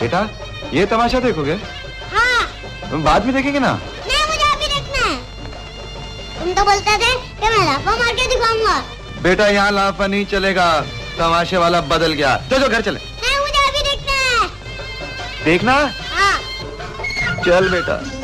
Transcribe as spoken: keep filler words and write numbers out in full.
बेटा ये तमाशा देखोगे? हाँ। बाद में देखेंगे ना? नहीं, मुझे अभी देखना है। तुम तो बोलते थे कि मैं लाफा मार के दिखाऊंगा। बेटा यहाँ लाफा नहीं चलेगा, तमाशे वाला बदल गया। तो जो घर चले। नहीं, मुझे अभी देखना है। देखना? हाँ। चल बेटा।